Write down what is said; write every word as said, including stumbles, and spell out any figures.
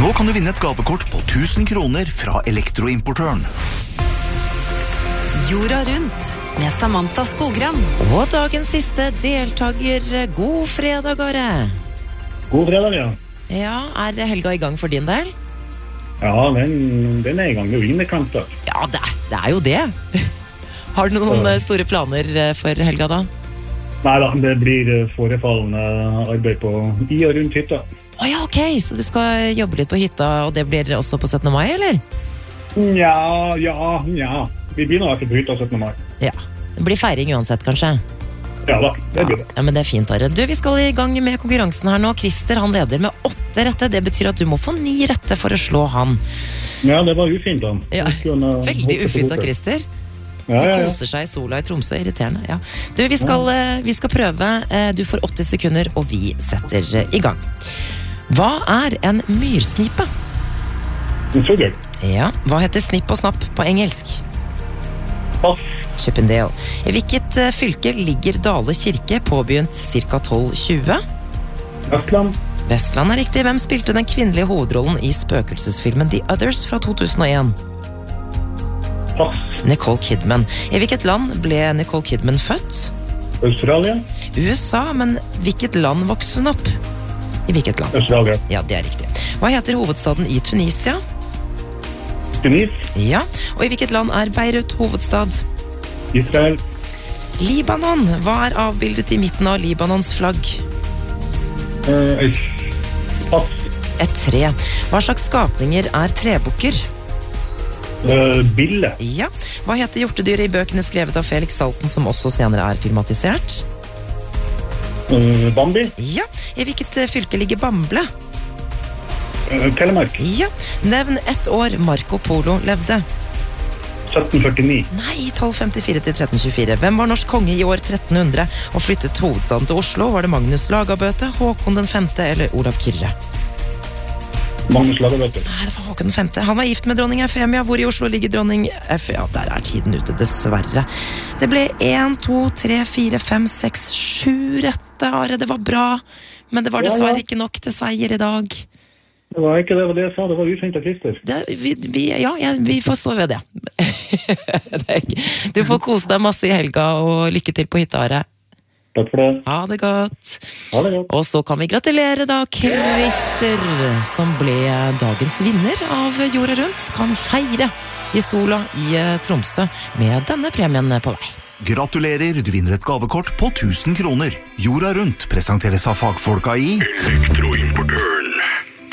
Nå kan du vinne et gavekort på tusen kroner fra Elektroimportøren. Jorda rundt med Samantha Skogran. Og dagens siste deltager, god fredag, Are. God fredag, ja. Ja, er helga i gang for din del? Ja, den, den er i gang. Det er jo innekant da. Ja, det er, det er jo det. Har du noen Ja. store planer for helga da? Neida, det blir forefallende arbeid på i og rundt hytta. Å ja, ok, så du skal jobbe litt på hytta, og det blir også på syttende mai, eller? Ja, ja, ja. Vi begynner altså på hytta syttende mai. Ja, det blir feiring uansett, kanskje? Ja da, det blir det. Ja, men det er fint, Are. Du, vi skal i gang med konkurransen her nå. Christer, han leder med åtte rette. Det betyr at du må få ni rette for å slå han. Ja, det var ufint da. Ja, veldig ufint av Christer. Ja, ja, ja. Koser seg i sola i Tromsø, irriterende. Ja. Du, vi skal, vi skal prøve. Du får åtti sekunder, og vi setter i gang. Hva er en myrsnipe? En fugl. Ja, hva heter snipp og snapp på engelsk? Pass. Chippendale. I hvilket eh, fylke ligger Dale kirke, påbegynt ca. tolv tjue? Vestland. Vestland er riktig. Hvem spilte den kvinnelige hovedrollen i spøkelsesfilmen The Others fra to tusen og en? Pass. Nicole Kidman. I hvilket land ble Nicole Kidman født? Australia. U S A, men hvilket land vokste hun opp? I hvilket land? Australia. Ja, det er riktig. Hva heter hovedstaden i Tunisia? Tunis. Ja, og i hvilket land er Beirut hovedstad? Israel. Libanon. Hva er avbildet i midten av Libanons flagg? Uh, pass. Et tre. Hva slags skapninger er trebukker? Uh, Bille. Ja. Hva heter hjortedyret i bøkene skrevet av Felix Salten, som også senere er filmatisert? Uh, Bambi. Ja. I hvilket fylke ligger Bamble? Uh, Telemark. Ja. Nevn ett år Marco Polo levde. sytten førtini. Nei, tolv femtifire til tretten tjuefire. Hvem var norsk konge i år tretten hundre og flyttet hovedstaden til Oslo? Var det Magnus Lagabøte, Håkon den femte eller Olav Kyrre? Magnus Lagabøte. Nei, det var Håkon den femte. Han var gift med dronning Eufemia. Hvor i Oslo ligger dronning F? Ja, der er tiden ute, dessverre. Det ble en, to, tre, fire, fem, seks, sju rette, Are. Det var bra, men det var dessverre ikke nok til seier i dag. Det var ikke det, det var det jeg sa. Det var ufint av Christer. Det, vi, vi, ja, ja, vi får stå ved det. Det er ikke. Du får kose deg masse i helga, og lykke til på hytta, Are. Takk for det. Ha det godt. Ha det godt. Og så kan vi gratulere da Christer, som ble dagens vinner av Jorda rundt. Kan feire i sola i Tromsø med denne premien på vei. Gratulerer, du vinner et gavekort på tusen kroner. Jorda rundt presenteres av fagfolka i Elektroimportør.